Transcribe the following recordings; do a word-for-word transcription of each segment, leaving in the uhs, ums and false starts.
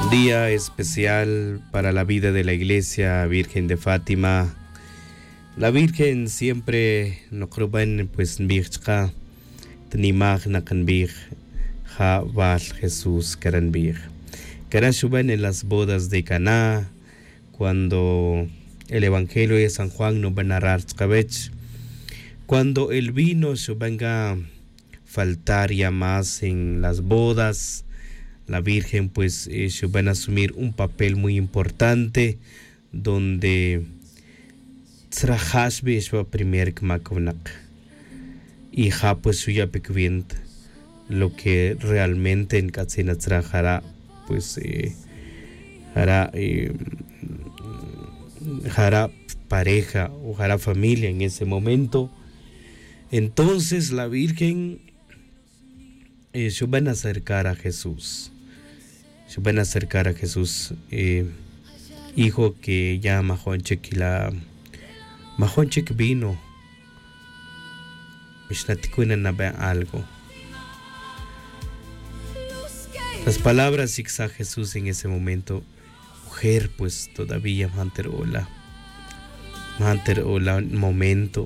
Día especial para la vida de la Iglesia Virgen de Fátima. La Virgen siempre nos roban pues birchka, tenimag na kanbir, ja val Jesús karanbir. Karashuban en las bodas de Caná, cuando el Evangelio de San Juan nos va a narrar tzkabech, cuando el vino se venga a faltar ya más en las bodas, la Virgen pues eh, se van a asumir un papel muy importante donde trajashbe es va primer kmakovnak y ja pues suya pekvient lo que realmente en Katsina trajará pues eh, hará eh, hará pareja o hará familia en ese momento. Entonces la Virgen eh, se van a acercar a Jesús. Se van a acercar a Jesús, eh, hijo que ya Majonchek y la Majonchek vino. Mishnatikuina algo. Las palabras zigzag Jesús en ese momento. Mujer, pues todavía manter hola. Manter hola momento.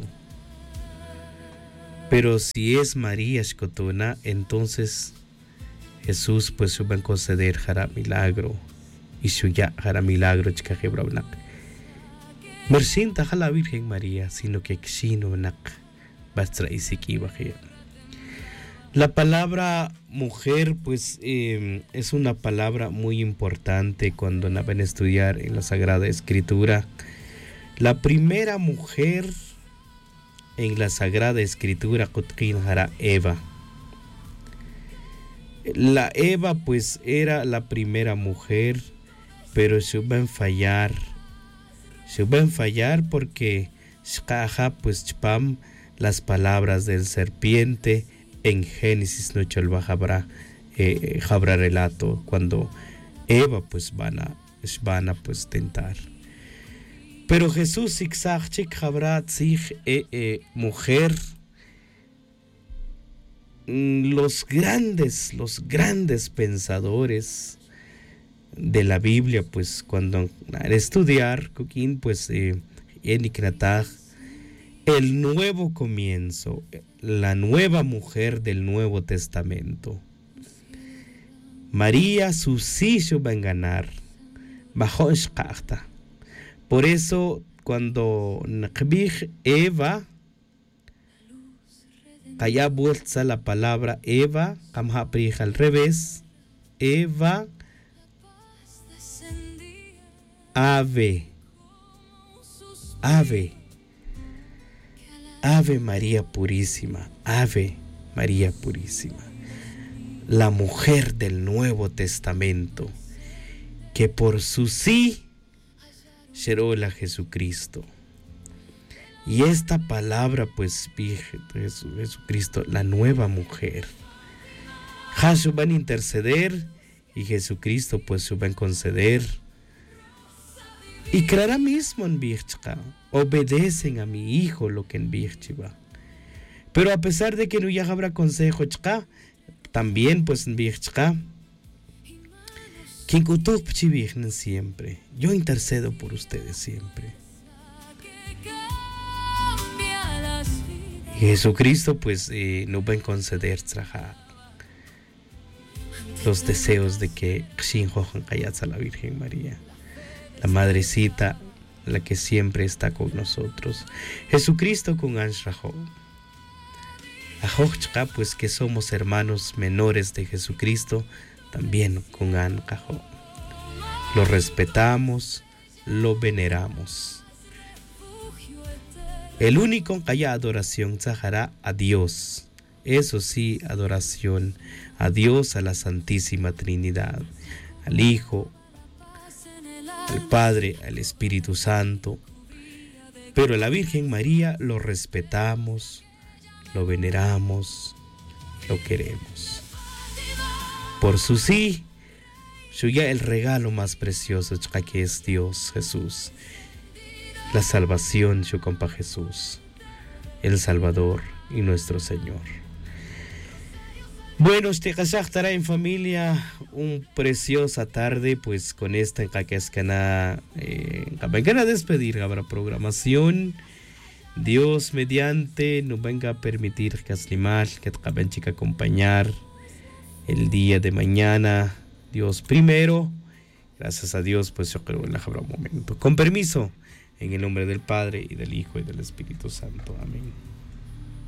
Pero si es María Shkotuna, entonces Jesús pues se va a conceder hará milagro y su ya hará milagro chkajebraunak. Mersinta la Virgen María, sino que xino nak bastra isiki bajía. La palabra mujer pues eh, es una palabra muy importante cuando van a estudiar en la Sagrada Escritura. La primera mujer en la Sagrada Escritura kutkin hará Eva. La Eva pues era la primera mujer, pero se va a fallar. Se va a fallar porque shkaja pues chpam las palabras del serpiente en Génesis noche el bajabra eh, jabra relato cuando Eva pues van a van a pues tentar. Pero Jesús zigzag chik jabra tzig eh, eh, mujer. Los grandes, los grandes pensadores de la Biblia, pues cuando al estudiar, pues eh, el nuevo comienzo, la nueva mujer del Nuevo Testamento. María su sitio va a ganar, bajo shkachta. Por eso cuando Nakbij Eva allá vuelta la palabra Eva, al revés, Eva, ave, ave, ave María Purísima, ave María Purísima, la mujer del Nuevo Testamento, que por su sí será la Jesucristo. Y esta palabra, pues, Jesucristo, la nueva mujer. Jesús van a interceder y Jesucristo, pues, se van a conceder. Y clara mismo en Birchka, obedecen a mi hijo lo que en Birchiva. Pero a pesar de que no ya habrá consejo, chka, también, pues, en Birchka, quien kutub chivignen siempre. Yo intercedo por ustedes siempre. Jesucristo pues eh, nos va a conceder traja, los deseos de que a la Virgen María, la madrecita, la que siempre está con nosotros. Jesucristo con Anshrajo. Ajojchka pues que somos hermanos menores de Jesucristo, también con Ankajo. Lo respetamos, lo veneramos. El único que haya adoración sajará a Dios. Eso sí, adoración a Dios, a la Santísima Trinidad, al Hijo, al Padre, al Espíritu Santo. Pero a la Virgen María lo respetamos, lo veneramos, lo queremos. Por su sí, suya el regalo más precioso que es Dios Jesús. La salvación, yo compa Jesús, el Salvador y nuestro Señor. Bueno, este estará en familia, un preciosa tarde, pues con esta en que es que na, eh, vengan a despedir habrá programación. Dios mediante nos venga a permitir que aslimar, que te chica acompañar el día de mañana. Dios primero, gracias a Dios, pues yo creo que habrá un momento. Con permiso, en el nombre del Padre y del Hijo y del Espíritu Santo. Amén.